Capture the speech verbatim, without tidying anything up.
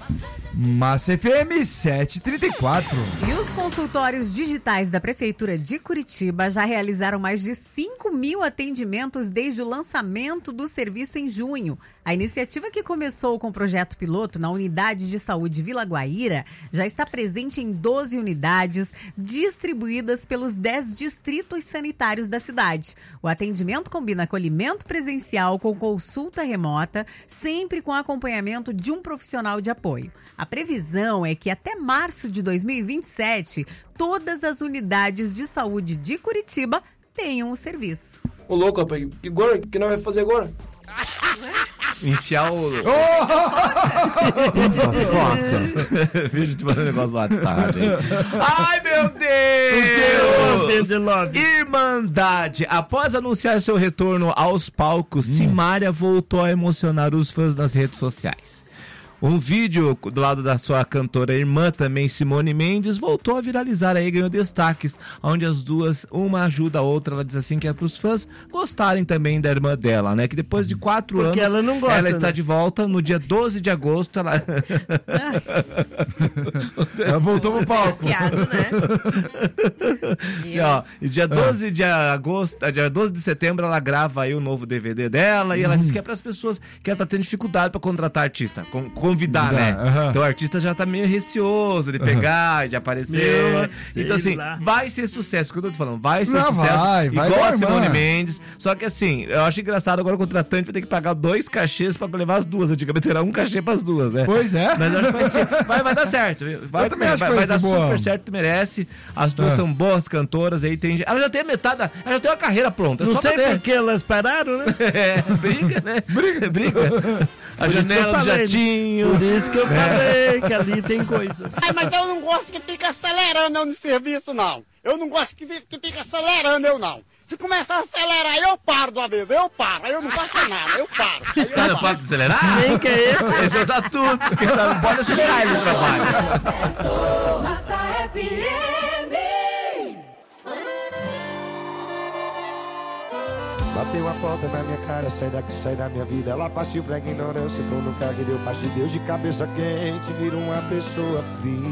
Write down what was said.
Massa F M sete trinta e quatro. E os consultórios digitais da Prefeitura de Curitiba já realizaram mais de cinco mil atendimentos desde o lançamento do serviço em junho. A iniciativa, que começou com o projeto piloto na Unidade de Saúde Vila Guaíra, já está presente em doze unidades, distribuídas pelos dez distritos sanitários da cidade. O atendimento combina acolhimento presencial com consulta remota, sempre com acompanhamento de um profissional de apoio. A previsão é que até março de dois mil e vinte e sete, todas as unidades de saúde de Curitiba tenham o serviço. Ô louco, rapaz, e agora? O que nós vamos fazer agora? Enfiar o... Fofoca. Vídeo te mandando um negócio lá de tarde. Ai, meu Deus! Irmandade. Após anunciar seu retorno aos palcos, hum. Simária voltou a emocionar os fãs nas redes sociais. Um vídeo do lado da sua cantora irmã, também Simone Mendes, voltou a viralizar aí, ganhou destaques, onde as duas, uma ajuda a outra. Ela diz assim que é para os fãs gostarem também da irmã dela, né? Que depois de quatro Porque anos, ela, não gosta, ela está né? de volta no dia doze de agosto. Ela, ela voltou pro palco. Piado, né? E, ó, e dia doze de agosto, dia doze de setembro, ela grava aí o novo D V D dela, e ela hum. diz que é para as pessoas que ela tá tendo dificuldade para contratar artista, com, convidar, né? Uh-huh. Então o artista já tá meio receoso de pegar, uh-huh. de aparecer. Meu, então assim, lá. vai ser sucesso, o que eu tô te falando, vai ser Não, sucesso, vai, vai igual vai, a Simone mano. Mendes, só que assim, eu acho engraçado agora o contratante vai ter que pagar dois cachês pra levar as duas, antigamente era um cachê pras duas, né? Pois é. Mas eu acho que vai, ser, vai, vai dar certo, vai, também acho vai, que vai, vai vai dar boa. super certo, tu merece, as duas uh. são boas cantoras, aí tem, ela já tem a metade, ela já tem uma carreira pronta, é Não só sei fazer. por que elas pararam, né? É, briga, né? Briga, briga. A Por janela do falei, jatinho. Por isso que eu falei que ali tem coisa. Ai, mas eu não gosto que fica acelerando eu no serviço, não. Eu não gosto que fica, que fica acelerando eu, não. Se começar a acelerar, eu paro de uma vez, eu paro. Aí eu não faço nada, eu paro. Aí eu Cara, paro. pode acelerar? Quem que é esse? Esse já tá tudo. Não pode acelerar ele no trabalho. Massa F M. Bateu a porta na minha cara, sai daqui, sai da minha vida. Ela partiu pra ignorância, entrou no cargo e deu parte de Deus. De cabeça quente, vira uma pessoa fria.